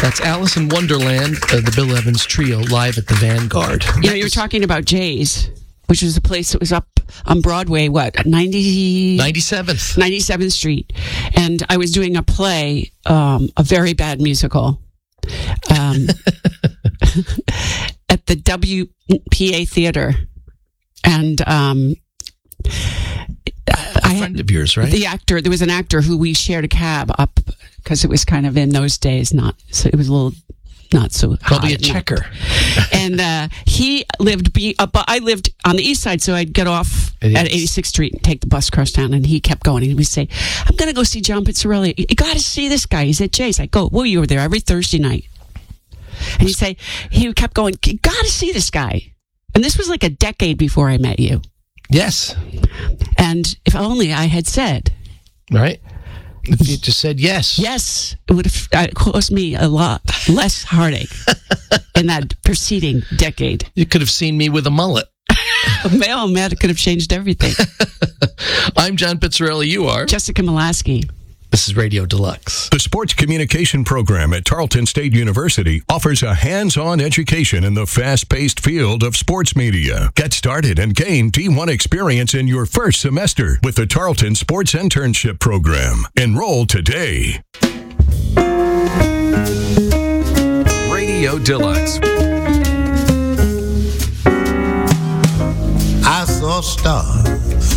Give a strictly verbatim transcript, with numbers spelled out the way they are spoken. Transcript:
That's Alice in Wonderland, uh, the Bill Evans Trio, live at the Vanguard. You know, you were talking about Jay's, which was a place that was up on Broadway, what, ninety ninety-seventh. ninety-seventh Street. And I was doing a play, um, a very bad musical, um, at the W P A Theater. And um, A I friend of yours, right? The actor, there was an actor who we shared a cab up because it was kind of in those days, not, so it was a little, not so Probably a hot, checker. not- And uh, he lived, be, uh, I lived on the east side, so I'd get off It at is. eighty-sixth Street and take the bus across town. And he kept going. He would say, I'm going to go see John Pizzarelli. You got to see this guy. He's at Jay's. I go, well, you were there every Thursday night. And he'd say, he kept going, you got to see this guy. And this was like a decade before I met you. Yes. And if only I had said, Right? If you just said yes. yes, it would have uh, caused me a lot less heartache in that preceding decade. You could have seen me with a mullet. Oh, man, it could have changed everything. I'm John Pizzarelli. You are. Jessica Molaski. This is Radio Deluxe. The Sports Communication Program at Tarleton State University offers a hands-on education in the fast-paced field of sports media. Get started and gain D one experience in your first semester with the Tarleton Sports Internship Program. Enroll today. Radio Deluxe. I saw stars